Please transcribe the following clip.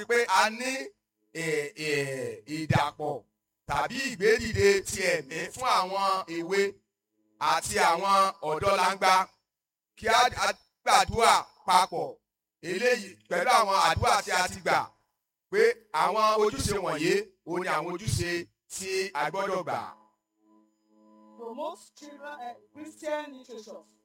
rí pé a ní ìdàpọ̀ tàbí ìgbédìde ti ẹ̀mí fún àwọn èwe àti àwọn ọ̀dọ́langba kí a gbàdúrà papọ̀ eléyìí pẹ̀lú àwọn àdúrà tí a ti gbà pé àwọn ojúṣe wọ̀nyí òun ni àwọn ojúṣe tí a gbọ́dọ̀ gbà. Promote children Christian literature.